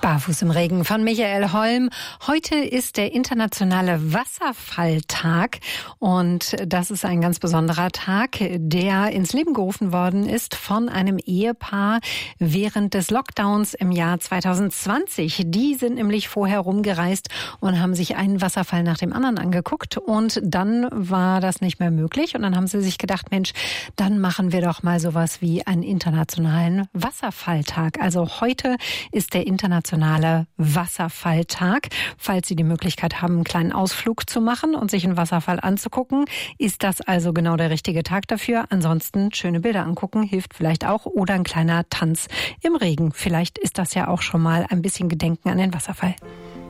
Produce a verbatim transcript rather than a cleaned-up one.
Barfuß im Regen von Michael Holm. Heute ist der internationale Wasserfalltag und das ist ein ganz besonderer Tag, der ins Leben gerufen worden ist von einem Ehepaar während des Lockdowns im Jahr zwanzig zwanzig. Die sind nämlich vorher rumgereist und haben sich einen Wasserfall nach dem anderen angeguckt und dann war das nicht mehr möglich und dann haben sie sich gedacht, Mensch, dann machen wir doch mal sowas wie einen internationalen Wasserfalltag. Also heute ist der internationale Wasserfalltag. Falls Sie die Möglichkeit haben, einen kleinen Ausflug zu machen und sich einen Wasserfall anzugucken, ist das also genau der richtige Tag dafür. Ansonsten schöne Bilder angucken, hilft vielleicht auch. Oder ein kleiner Tanz im Regen. Vielleicht ist das ja auch schon mal ein bisschen Gedenken an den Wasserfall.